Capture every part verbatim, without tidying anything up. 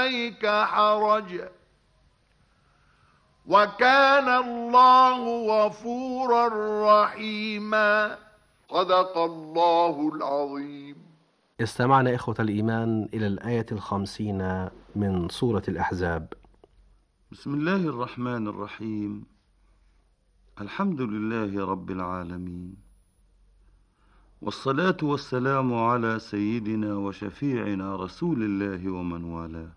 عليك حرج وكان الله غفورا رحيما. صدق الله العظيم. استمعنا إخوة الإيمان إلى الآية الخمسين من سورة الأحزاب. بسم الله الرحمن الرحيم. الحمد لله رب العالمين، والصلاة والسلام على سيدنا وشفيعنا رسول الله ومن والاه.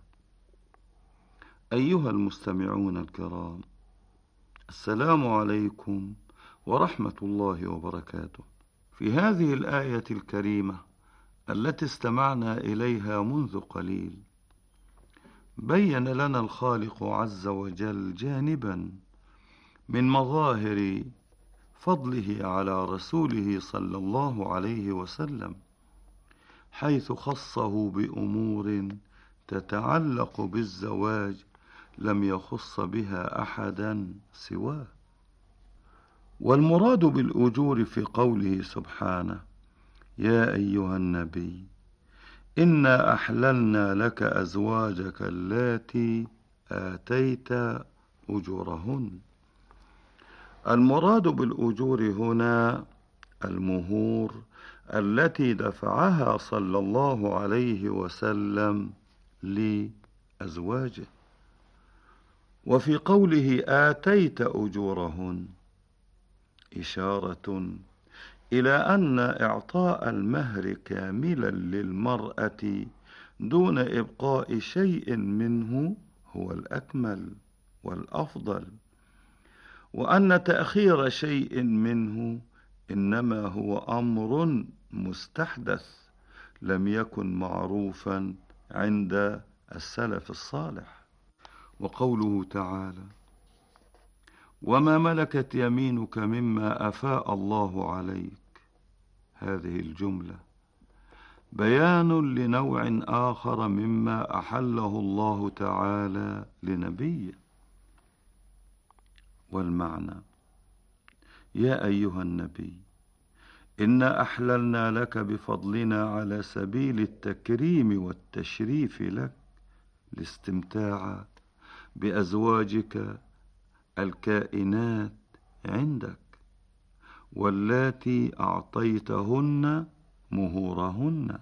أيها المستمعون الكرام، السلام عليكم ورحمة الله وبركاته. في هذه الآية الكريمة التي استمعنا إليها منذ قليل، بين لنا الخالق عز وجل جانبا من مظاهر فضله على رسوله صلى الله عليه وسلم، حيث خصه بأمور تتعلق بالزواج لم يخص بها أحدا سواه. والمراد بالأجور في قوله سبحانه: يا أيها النبي إنا أحللنا لك أزواجك اللاتي آتيت أجورهن. المراد بالأجور هنا المهور التي دفعها صلى الله عليه وسلم لأزواجه. وفي قوله آتيت أجورهن إشارة إلى أن إعطاء المهر كاملا للمرأة دون إبقاء شيء منه هو الأكمل والأفضل، وأن تأخير شيء منه إنما هو أمر مستحدث لم يكن معروفا عند السلف الصالح. وقوله تعالى: وما ملكت يمينك مما أفاء الله عليك، هذه الجملة بيان لنوع آخر مما أحله الله تعالى لنبيه. والمعنى: يا أيها النبي إنا أحللنا لك بفضلنا على سبيل التكريم والتشريف لك الاستمتاع بأزواجك الكائنات عندك، واللاتي أعطيتهن مهورهن،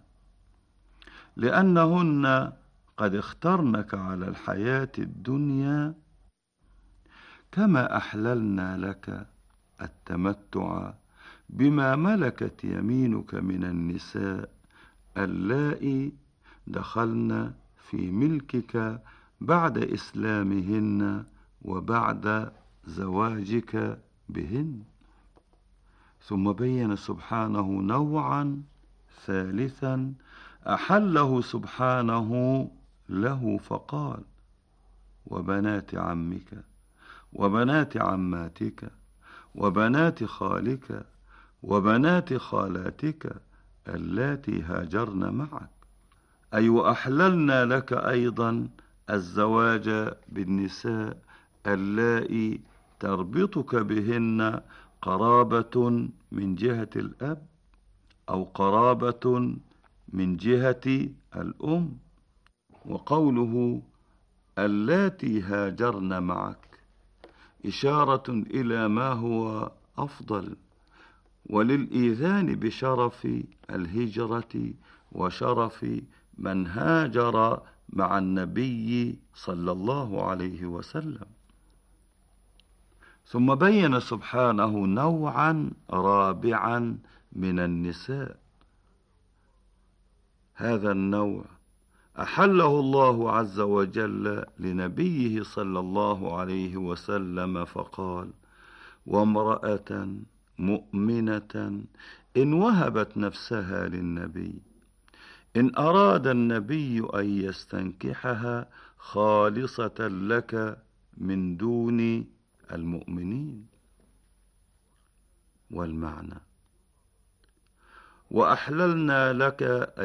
لأنهن قد اخترنك على الحياة الدنيا، كما أحللنا لك التمتع بما ملكت يمينك من النساء اللائي دخلن في ملكك بعد إسلامهن وبعد زواجك بهن. ثم بين سبحانه نوعا ثالثا أحله سبحانه له فقال: وبنات عمك وبنات عماتك وبنات خالك وبنات خالاتك اللاتي هاجرن معك. أي وأحللنا لك أيضا الزواج بالنساء اللائي تربطك بهن قرابة من جهة الأب أو قرابة من جهة الأم. وقوله اللاتي هاجرن معك إشارة إلى ما هو أفضل، وللإيذان بشرف الهجرة وشرف من هاجر مع النبي صلى الله عليه وسلم. ثم بين سبحانه نوعا رابعا من النساء. هذا النوع أحله الله عز وجل لنبيه صلى الله عليه وسلم فقال: وامرأة مؤمنة إن وهبت نفسها للنبي إن أراد النبي أن يستنكحها خالصة لك من دون المؤمنين. والمعنى: وأحللنا لك